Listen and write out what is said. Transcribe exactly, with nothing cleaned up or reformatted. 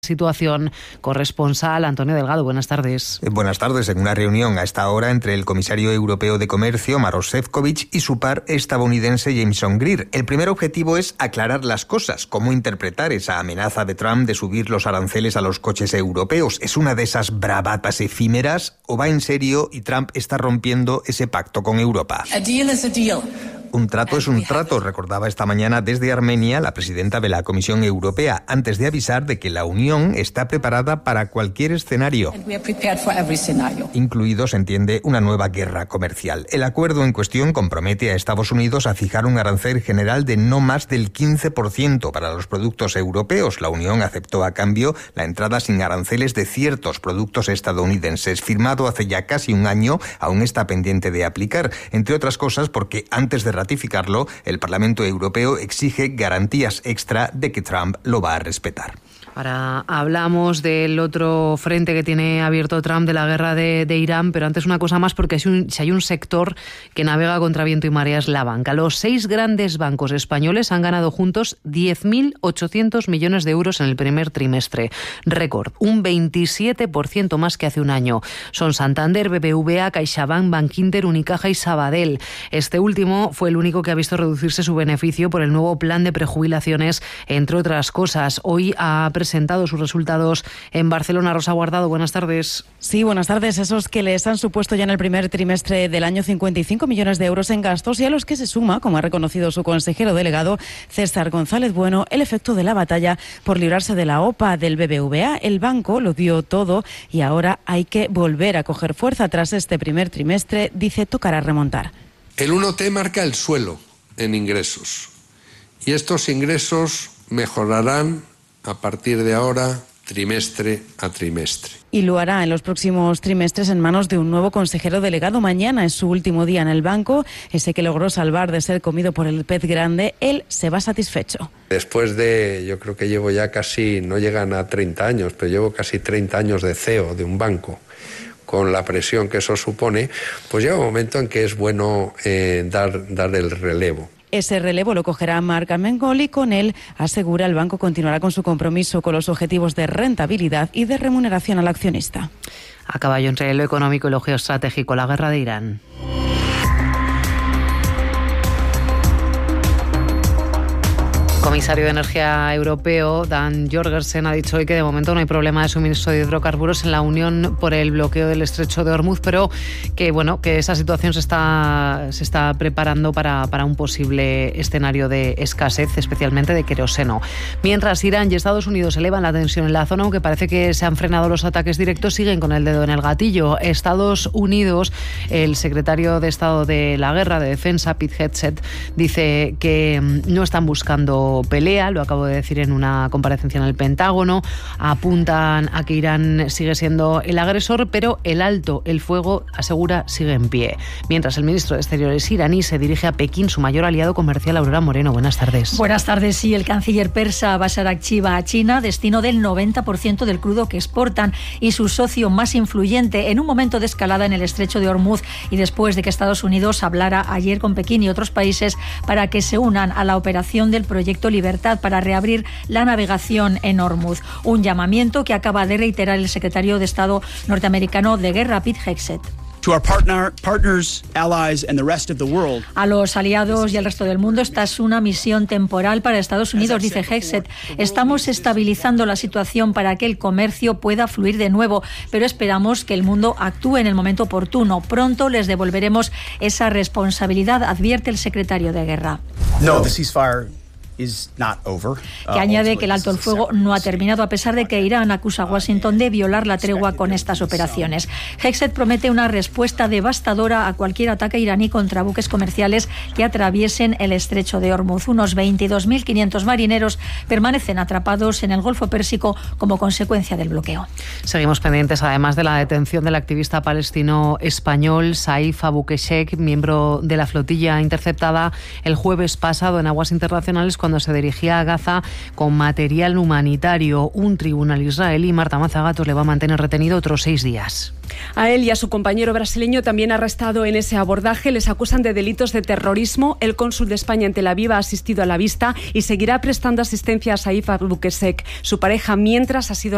Situación, corresponsal Antonio Delgado, buenas tardes. Buenas tardes. En una reunión a esta hora entre el comisario europeo de Comercio, Maroš Šefčovič, y su par estadounidense, Jameson Greer. El primer objetivo es aclarar las cosas, cómo interpretar esa amenaza de Trump de subir los aranceles a los coches europeos. ¿Es una de esas bravatas efímeras o va en serio y Trump está rompiendo ese pacto con Europa? A deal is a deal. Un trato es un trato, recordaba esta mañana desde Armenia la presidenta de la Comisión Europea, antes de avisar de que la Unión está preparada para cualquier escenario, incluido, se entiende, una nueva guerra comercial. El acuerdo en cuestión compromete a Estados Unidos a fijar un arancel general de no más del quince por ciento para los productos europeos. La Unión aceptó a cambio la entrada sin aranceles de ciertos productos estadounidenses. Firmado hace ya casi un año, aún está pendiente de aplicar, entre otras cosas porque antes de ratificarlo, el Parlamento Europeo exige garantías extra de que Trump lo va a respetar. Ahora hablamos del otro frente que tiene abierto Trump, de la guerra de, de Irán, pero antes una cosa más, porque si, un, si hay un sector que navega contra viento y marea es la banca. Los seis grandes bancos españoles han ganado juntos diez mil ochocientos millones de euros en el primer trimestre. Récord, un veintisiete por ciento más que hace un año. Son Santander, B B V A, CaixaBank, Bankinter, Unicaja y Sabadell. Este último fue el único que ha visto reducirse su beneficio por el nuevo plan de prejubilaciones, entre otras cosas. Hoy ha presentado sus resultados en Barcelona. Rosa Guardado, buenas tardes. Sí, buenas tardes. Esos que les han supuesto ya en el primer trimestre del año cincuenta y cinco millones de euros en gastos, y a los que se suma, como ha reconocido su consejero delegado César González Bueno, el efecto de la batalla por librarse de la O P A del B B V A. El banco lo dio todo y ahora hay que volver a coger fuerza. Tras este primer trimestre, dice, tocará remontar. El uno T marca el suelo en ingresos y estos ingresos mejorarán a partir de ahora, trimestre a trimestre. Y lo hará en los próximos trimestres en manos de un nuevo consejero delegado. Mañana es su último día en el banco. Ese que logró salvar de ser comido por el pez grande, él se va satisfecho. Después de, yo creo que llevo ya casi, no llegan a treinta años, pero llevo casi treinta años de C E O de un banco, con la presión que eso supone, pues llega un momento en que es bueno eh, dar, dar el relevo. Ese relevo lo cogerá Marc Armengol y con él, asegura, el banco continuará con su compromiso con los objetivos de rentabilidad y de remuneración al accionista. A caballo entre lo económico y lo geoestratégico, la guerra de Irán. El comisario de Energía europeo, Dan Jorgensen, ha dicho hoy que de momento no hay problema de suministro de hidrocarburos en la Unión por el bloqueo del estrecho de Hormuz, pero que bueno, que esa situación se está, se está preparando para, para un posible escenario de escasez, especialmente de queroseno. Mientras Irán y Estados Unidos elevan la tensión en la zona, aunque parece que se han frenado los ataques directos, siguen con el dedo en el gatillo. Estados Unidos, el secretario de Estado de la Guerra de Defensa, Pete Hegseth, dice que no están buscando pelea, lo acabo de decir en una comparecencia en el Pentágono. Apuntan a que Irán sigue siendo el agresor, pero el alto el fuego, asegura, sigue en pie. Mientras el ministro de Exteriores iraní se dirige a Pekín, su mayor aliado comercial. Aurora Moreno, buenas tardes. Buenas tardes. Sí, el canciller persa Bashar Akchi va a China, destino del noventa por ciento del crudo que exportan y su socio más influyente, en un momento de escalada en el estrecho de Hormuz y después de que Estados Unidos hablara ayer con Pekín y otros países para que se unan a la operación del proyecto Libertad para reabrir la navegación en Hormuz. Un llamamiento que acaba de reiterar el secretario de Estado norteamericano de Guerra, Pete Hegseth. To our partner, partners, allies and the rest of the world. A los aliados y al resto del mundo, esta es una misión temporal para Estados Unidos, dice Hegseth. Estamos estabilizando la situación para que el comercio pueda fluir de nuevo, pero esperamos que el mundo actúe en el momento oportuno. Pronto les devolveremos esa responsabilidad, advierte el secretario de Guerra. No, the ceasefire que añade que el alto el fuego no ha terminado, a pesar de que Irán acusa a Washington de violar la tregua con estas operaciones. Hegseth promete una respuesta devastadora a cualquier ataque iraní contra buques comerciales que atraviesen el estrecho de Hormuz. Unos veintidós mil quinientos marineros permanecen atrapados en el Golfo Pérsico como consecuencia del bloqueo. Seguimos pendientes además de la detención del activista palestino español Saif Abu Keshek, miembro de la flotilla interceptada el jueves pasado en aguas internacionales cuando se dirigía a Gaza con material humanitario. Un tribunal israelí, Marta Mazagatos, le va a mantener retenido otros seis días. A él y a su compañero brasileño, también arrestado en ese abordaje, les acusan de delitos de terrorismo. El cónsul de España en Tel Aviv ha asistido a la vista y seguirá prestando asistencia a Saif Abu Keshek. Su pareja, mientras, ha sido